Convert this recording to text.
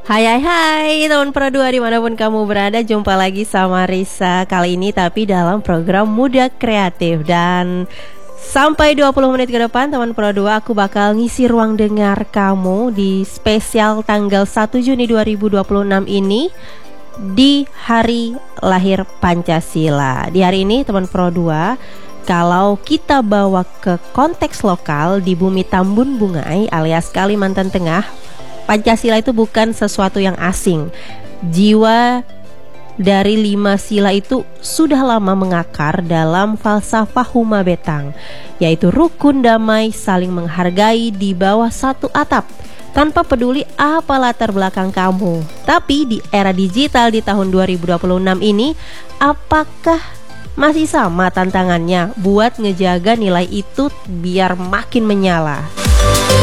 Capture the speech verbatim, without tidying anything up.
Hai hai hai teman Pro dua dimanapun kamu berada, jumpa lagi sama Risa kali ini tapi dalam program Muda Kreatif. Dan sampai dua puluh menit ke depan teman Pro dua aku bakal ngisi ruang dengar kamu di spesial tanggal satu Juni dua ribu dua puluh enam ini, di hari lahir Pancasila. Di hari ini teman Pro dua, kalau kita bawa ke konteks lokal di bumi Tambun Bungai alias Kalimantan Tengah, Pancasila itu bukan sesuatu yang asing. Jiwa dari lima sila itu sudah lama mengakar dalam falsafah Huma Betang, yaitu rukun, damai, saling menghargai di bawah satu atap, tanpa peduli apa latar belakang kamu. Tapi di era digital di tahun dua ribu dua puluh enam ini, apakah masih sama tantangannya buat ngejaga nilai itu biar makin menyala?